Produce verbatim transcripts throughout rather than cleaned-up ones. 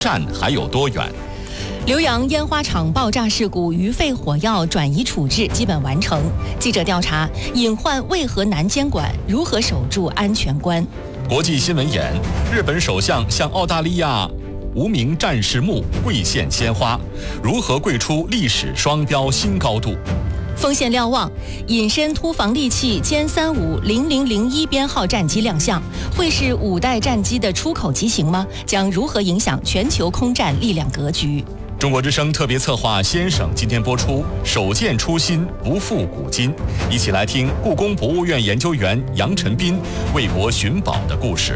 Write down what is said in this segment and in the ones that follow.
站还有多远？ 浏阳烟花厂爆炸事故余废火药转移处置基本完成。记者调查，隐患为何难监管？如何守住安全关？ 国际新闻眼：日本首相向澳大利亚无名战士墓跪献鲜花，如何跪出历史双标新高度？ 风险瞭望，隐身突防利器歼三五零零零一编号战机亮相，会是五代战机的出口机型吗？将如何影响全球空战力量格局？ 中国之声特别策划先生今天播出，守见初心，不负古今。一起来听故宫博物院研究员杨晨斌为国寻宝的故事。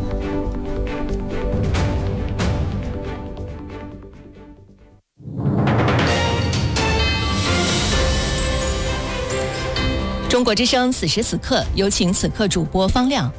中国之声此时此刻，有请此刻主播方亮。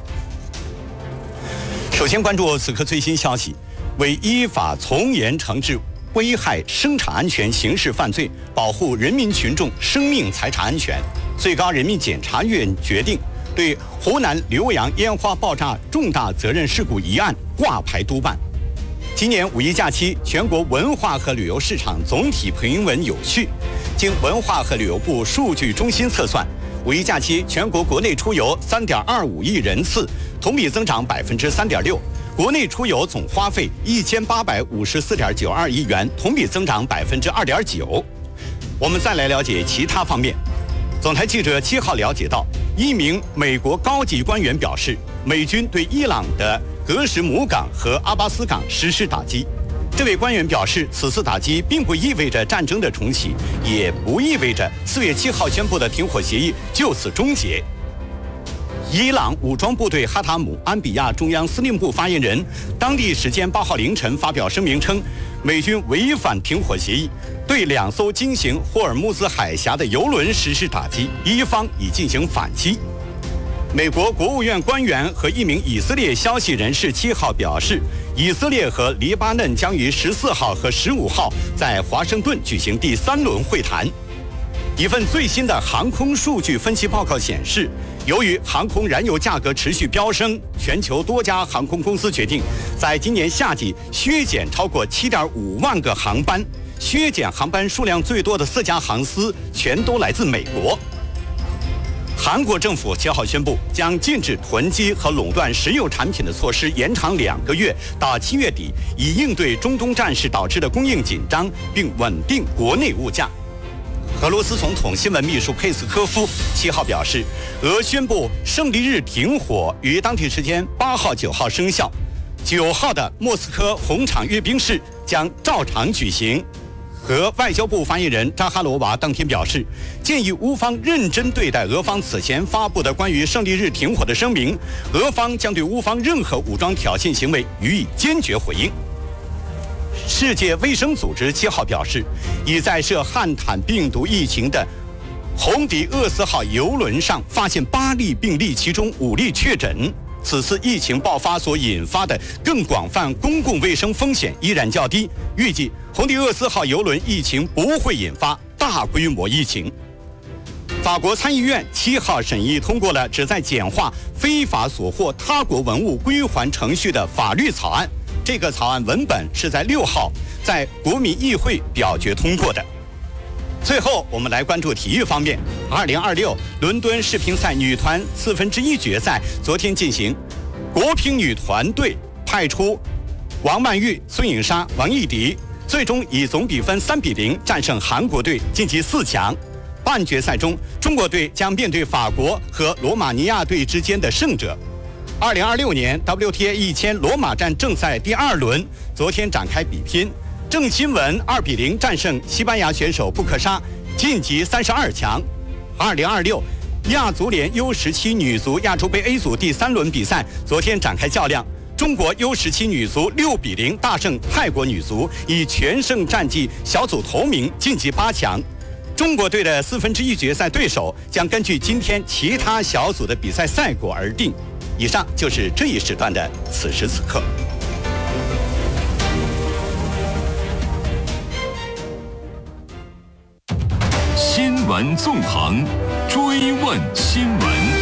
首先关注此刻最新消息，为依法从严惩治危害生产安全刑事犯罪，保护人民群众生命财产安全，最高人民检察院决定对湖南浏阳烟花爆炸重大责任事故一案挂牌督办。今年五一假期，全国文化和旅游市场总体平稳有序。经文化和旅游部数据中心测算，五一假期全国国内出游三点二五亿人次，同比增长百分之三点六。国内出游总花费一千八百五十四点九二亿元，同比增长百分之二点九。我们再来了解其他方面。总台记者七号了解到，一名美国高级官员表示，美军对伊朗的格什姆港和阿巴斯港实施打击。这位官员表示，此次打击并不意味着战争的重启，也不意味着四月七号宣布的停火协议就此终结。伊朗武装部队哈塔姆安比亚中央司令部发言人当地时间八号凌晨发表声明称，美军违反停火协议，对两艘经行霍尔木兹海峡的油轮实施打击，伊方已进行反击。美国国务院官员和一名以色列消息人士七号表示，以色列和黎巴嫩将于十四号和十五号在华盛顿举行第三轮会谈。一份最新的航空数据分析报告显示，由于航空燃油价格持续飙升，全球多家航空公司决定在今年夏季削减超过 七点五万个航班。削减航班数量最多的四家航司全都来自美国。韩国政府七号宣布，将禁止囤积和垄断石油产品的措施延长两个月，到七月底，以应对中东战事导致的供应紧张，并稳定国内物价。俄罗斯总统新闻秘书佩斯科夫七号表示，俄宣布胜利日停火于当地时间八号、九号生效。九号的莫斯科红场阅兵式将照常举行。和外交部发言人扎哈罗娃当天表示，建议乌方认真对待俄方此前发布的关于胜利日停火的声明，俄方将对乌方任何武装挑衅行为予以坚决回应。世界卫生组织七号表示，已在涉汉坦病毒疫情的红迪厄斯号邮轮上发现八例病例，其中五例确诊。此次疫情爆发所引发的更广泛公共卫生风险依然较低，预计红迪厄斯号邮轮疫情不会引发大规模疫情。法国参议院七号审议通过了旨在简化非法所获他国文物归还程序的法律草案。这个草案文本是在六号在国民议会表决通过的。最后，我们来关注体育方面。二零二六伦敦世乒赛女团四分之一决赛昨天进行，国乒女团队派出王曼玉、孙颖莎、王艺迪，最终以总比分三比零战胜韩国队，晋级四强。半决赛中，中国队将面对法国和罗马尼亚队之间的胜者。二零二六年 W T A 一千罗马站正赛第二轮昨天展开比拼。郑钦文二比零战胜西班牙选手布克沙，晋级三十二强。二零二六亚足联 U 十七女足亚洲杯 A 组第三轮比赛昨天展开较量，中国 U 十七女足六比零大胜泰国女足，以全胜战绩小组头名晋级八强。中国队的四分之一决赛对手将根据今天其他小组的比赛赛果而定。以上就是这一时段的此时此刻。 新闻纵横，追问新闻。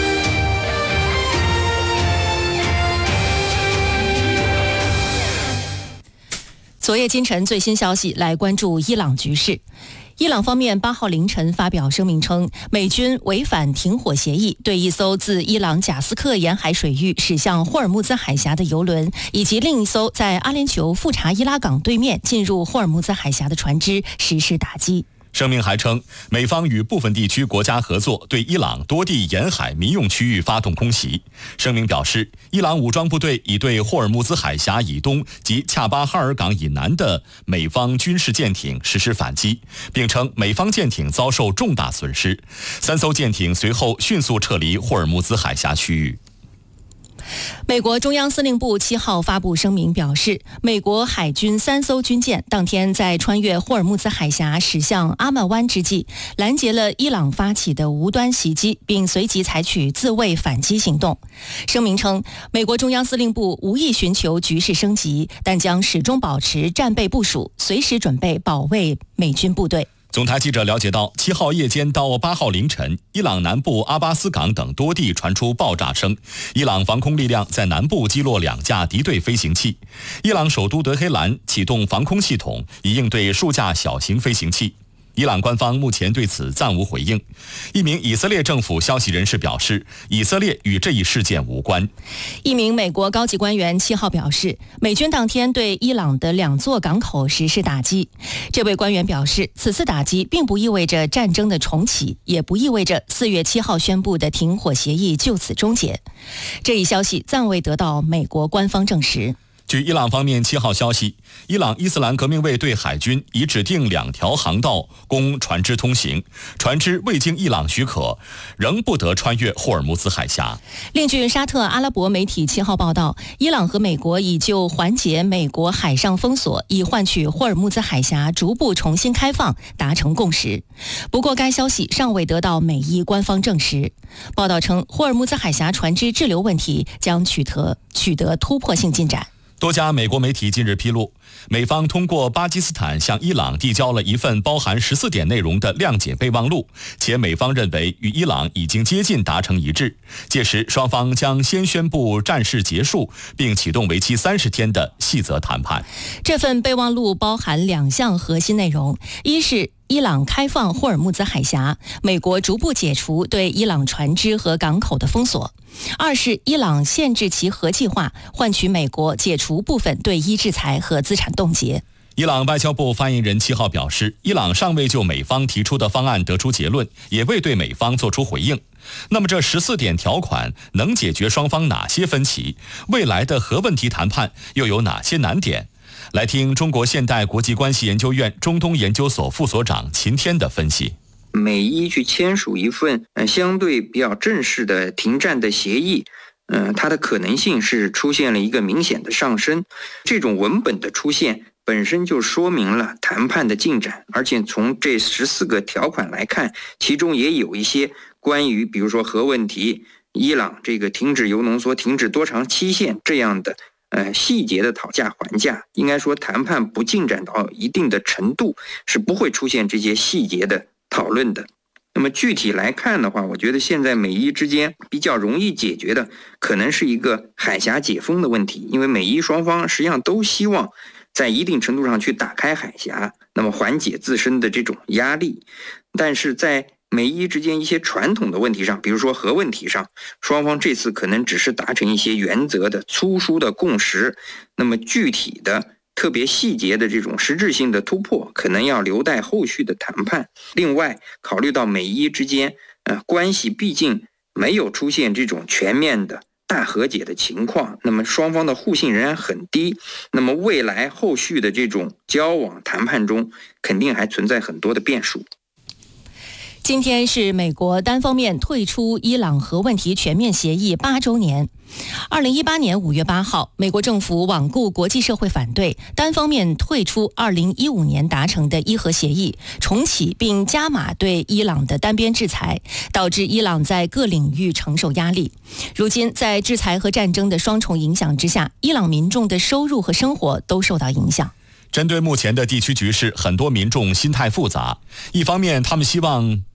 昨夜今晨最新消息，来关注伊朗局势。伊朗方面八号凌晨发表声明称，美军违反停火协议，对一艘自伊朗贾斯克沿海水域驶向霍尔木兹海峡的油轮，以及另一艘在阿联酋富查伊拉港对面进入霍尔木兹海峡的船只实施打击。 声明还称，美方与部分地区国家合作，对伊朗多地沿海民用区域发动空袭。声明表示，伊朗武装部队已对霍尔木兹海峡以东及恰巴哈尔港以南的美方军事舰艇实施反击，并称美方舰艇遭受重大损失，三艘舰艇随后迅速撤离霍尔木兹海峡区域。 美国中央司令部七号发布声明表示，美国海军三艘军舰当天在穿越霍尔木兹海峡驶向阿曼湾之际，拦截了伊朗发起的无端袭击，并随即采取自卫反击行动。声明称，美国中央司令部无意寻求局势升级，但将始终保持战备部署，随时准备保卫美军部队。 总台记者了解到，七号夜间到八号凌晨，伊朗南部阿巴斯港等多地传出爆炸声，伊朗防空力量在南部击落两架敌对飞行器。伊朗首都德黑兰启动防空系统，以应对数架小型飞行器。伊朗官方目前对此暂无回应。一名以色列政府消息人士表示，以色列与这一事件无关。 一名美国高级官员七号表示，美军当天对伊朗的两座港口实施打击。这位官员表示，此次打击并不意味着战争的重启，也不意味着四月七号宣布的停火协议就此终结。这一消息暂未得到美国官方证实。 据伊朗方面七号消息，伊朗伊斯兰革命卫队海军已指定两条航道供船只通行，船只未经伊朗许可，仍不得穿越霍尔木兹海峡。 另据沙特阿拉伯媒体七号报道，伊朗和美国已就缓解美国海上封锁，以换取霍尔木兹海峡逐步重新开放达成共识。不过该消息尚未得到美伊官方证实。报道称，霍尔木兹海峡船只滞留问题将取得取得突破性进展。 多家美国媒体近日披露，美方通过巴基斯坦向伊朗递交了一份包含十四点内容的谅解备忘录，且美方认为与伊朗已经接近达成一致，届时双方将先宣布战事结束，并启动为期三十天的细则谈判。 这份备忘录包含两项核心内容，一是伊朗开放霍尔木兹海峡，美国逐步解除对伊朗船只和港口的封锁；二是伊朗限制其核计划，换取美国解除部分对伊制裁和资产冻结。 伊朗外交部发言人七号表示，伊朗尚未就美方提出的方案得出结论，也未对美方做出回应。那么这十四点条款能解决双方哪些分歧？未来的核问题谈判又有哪些难点？来听中国现代国际关系研究院中东研究所副所长秦天的分析。 美伊去签署一份呃相对比较正式的停战的协议，呃，它的可能性是出现了一个明显的上升。这种文本的出现本身就说明了谈判的进展，而且从这十四个条款来看，其中也有一些关于比如说核问题、伊朗这个停止铀浓缩、停止多长期限这样的呃，细节的讨价还价。应该说谈判不进展到一定的程度，是不会出现这些细节的讨论的。那么具体来看的话，我觉得现在美伊之间比较容易解决的可能是一个海峡解封的问题，因为美伊双方实际上都希望在一定程度上去打开海峡，那么缓解自身的这种压力。但是在美伊之间一些传统的问题上，比如说核问题上，双方这次可能只是达成一些原则的粗疏的共识，那么具体的特别细节的这种实质性的突破，可能要留待后续的谈判。另外，考虑到美伊之间呃关系毕竟没有出现这种全面的大和解的情况，那么双方的互信仍然很低，那么未来后续的这种交往谈判中，肯定还存在很多的变数。 今天是美国单方面退出伊朗核问题全面协议八周年。二零一八年五月八号，美国政府罔顾国际社会反对，单方面退出二零一五年达成的伊核协议，重启并加码对伊朗的单边制裁，导致伊朗在各领域承受压力。如今，在制裁和战争的双重影响之下，伊朗民众的收入和生活都受到影响。 针对目前的地区局势，很多民众心态复杂。一方面，他们希望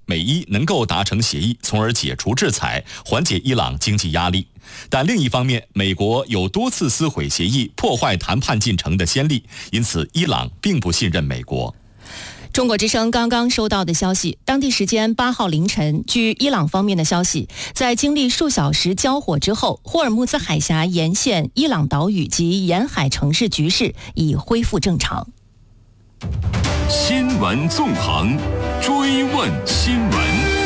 美伊能够达成协议，从而解除制裁，缓解伊朗经济压力。但另一方面，美国有多次撕毁协议、破坏谈判进程的先例，因此伊朗并不信任美国。 中国之声刚刚收到的消息，当地时间八号凌晨，据伊朗方面的消息，在经历数小时交火之后，霍尔木兹海峡沿线伊朗岛屿及沿海城市局势已恢复正常。 新闻纵横，追问新闻。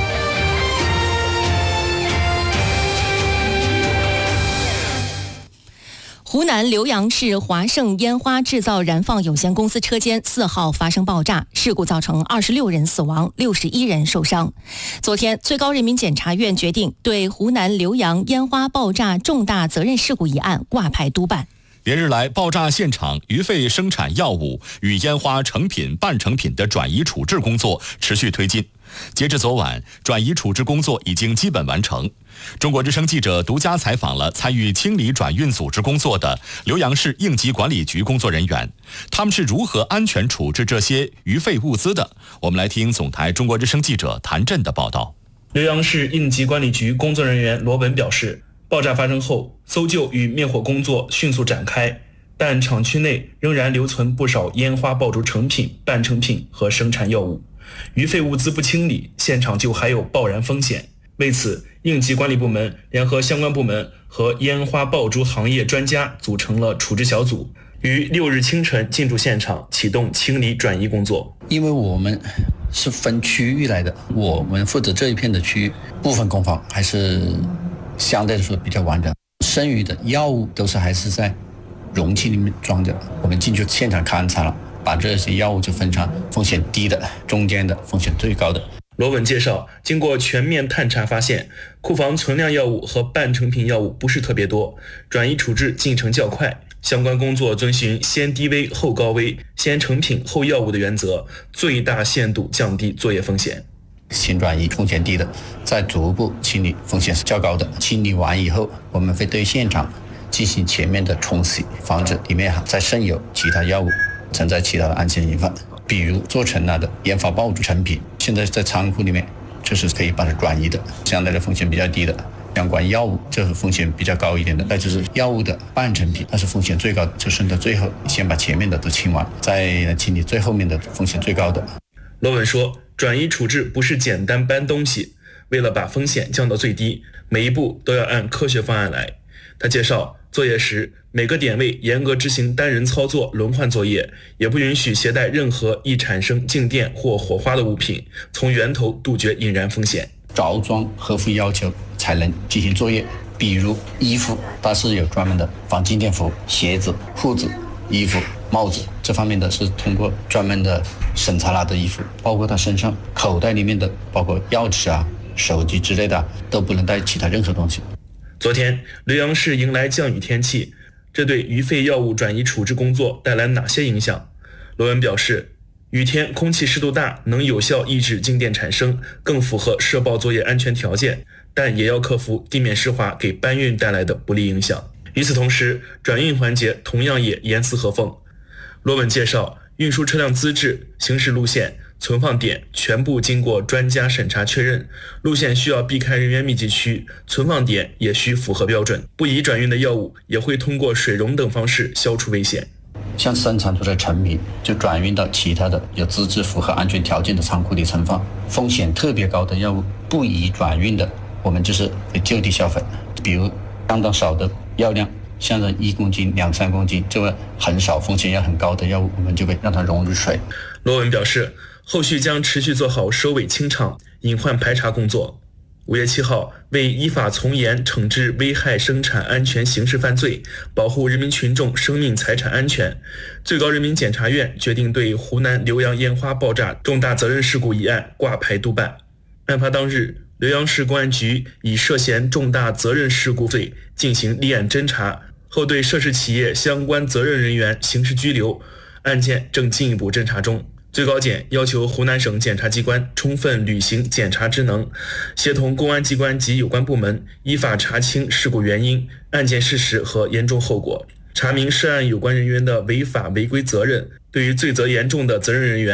湖南浏阳市华盛烟花制造燃放有限公司车间四号发生爆炸，事故造成二十六人死亡，六十一人受伤。昨天，最高人民检察院决定对湖南浏阳烟花爆炸重大责任事故一案挂牌督办。 连日来，爆炸现场余废生产药物与烟花成品、半成品的转移处置工作持续推进。截至昨晚，转移处置工作已经基本完成。中国之声记者独家采访了参与清理转运组织工作的浏阳市应急管理局工作人员，他们是如何安全处置这些余废物资的？我们来听总台中国之声记者谭震的报道。 浏阳市应急管理局工作人员罗文表示，爆炸发生后，搜救与灭火工作迅速展开，但厂区内仍然留存不少烟花爆竹成品、半成品和生产药物，余废物资不清理，现场就还有爆燃风险。为此，应急管理部门联合相关部门和烟花爆竹行业专家组成了处置小组，于六日清晨进驻现场，启动清理转移工作。 因为我们是分区域来的，我们负责这一片的区域，部分工坊还是相对来说比较完整，剩余的药物都是还是在容器里面装着。我们进去现场勘察了，把这些药物就分成风险低的、中间的、风险最高的。 罗文介绍，经过全面探查发现，库房存量药物和半成品药物不是特别多，转移处置进程较快，相关工作遵循先低危后高危、先成品后药物的原则，最大限度降低作业风险。 先转移风险低的，再逐步清理风险较高的。清理完以后，我们会对现场进行全面的冲洗，防止里面再渗有其他药物存在其他的安全隐患。比如做成了的烟花爆竹成品，现在在仓库里面，这是可以把它转移的，相对的风险比较低的。相关药物这是风险比较高一点的，那就是药物的半成品，那是风险最高的，就剩到最后先把前面的都清完，再清理最后面的风险最高的。 罗文说，转移处置不是简单搬东西，为了把风险降到最低，每一步都要按科学方案来。他介绍，作业时每个点位严格执行单人操作轮换作业，也不允许携带任何易产生静电或火花的物品，从源头杜绝引燃风险。 着装合乎要求才能进行作业，比如衣服，它是有专门的防静电服；鞋子、裤子、衣服、帽子这方面的是通过专门的审查了的衣服，包括他身上口袋里面的，包括钥匙啊、手机之类的，都不能带其他任何东西。 昨天，浏阳市迎来降雨天气，这对余废药物转移处置工作带来哪些影响？罗文表示，雨天空气湿度大，能有效抑制静电产生，更符合涉爆作业安全条件，但也要克服地面湿滑给搬运带来的不利影响。与此同时，转运环节同样也严丝合缝。罗文介绍，运输车辆资质、行驶路线、存放点全部经过专家审查确认，路线需要避开人员密集区，存放点也需符合标准，不宜转运的药物也会通过水溶等方式消除危险。 像生产出的成品就转运到其他的有资质符合安全条件的仓库里存放，风险特别高的药物不宜转运的，我们就是会就地销毁。比如相当少的药量，像是一公斤、两三公斤，这个很少风险也很高的药物，我们就会让它溶入水。 罗文表示，后续将持续做好收尾清场、隐患排查工作。五月七号，为依法从严惩治危害生产安全刑事犯罪，保护人民群众生命财产安全，最高人民检察院决定对湖南浏阳烟花爆炸重大责任事故一案挂牌督办。案发当日，浏阳市公安局以涉嫌重大责任事故罪进行立案侦查，后对涉事企业相关责任人员刑事拘留，案件正进一步侦查中。最高检要求湖南省检察机关充分履行检察职能，协同公安机关及有关部门依法查清事故原因、案件事实和严重后果，查明涉案有关人员的违法违规责任，对于罪责严重的责任人员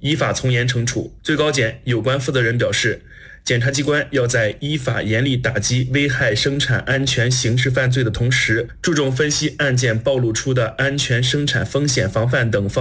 依法从严惩处。最高检有关负责人表示，检察机关要在依法严厉打击危害生产安全刑事犯罪的同时，注重分析案件暴露出的安全生产风险防范等方